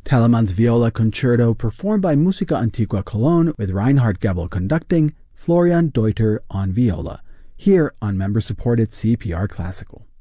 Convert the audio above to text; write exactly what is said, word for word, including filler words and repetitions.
Telemann's Viola Concerto, performed by Musica Antiqua Cologne, with Reinhard Gebel conducting, Florian Deuter on viola, here on member-supported C P R Classical.